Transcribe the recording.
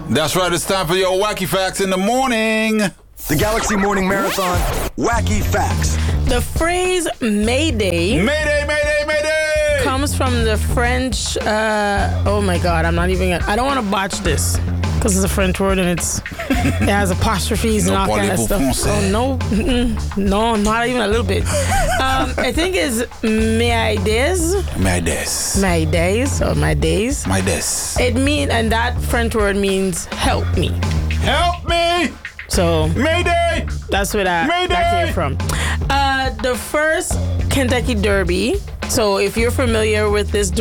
That's right, it's time for your Wacky Facts in the morning. The Galaxy Morning Marathon, Wacky Facts. The phrase Mayday Mayday, mayday, mayday! comes from the French, oh my God, I don't want to botch this because it's a French word and it has apostrophes and all kind of stuff. Français. Oh, no, no, not even a little bit. I think it's Maydays. Maydays. Maydays or Maydays. Maydays. And that French word means help me. Help me! So Mayday! that's where that came from. The first Kentucky Derby. So if you're familiar with this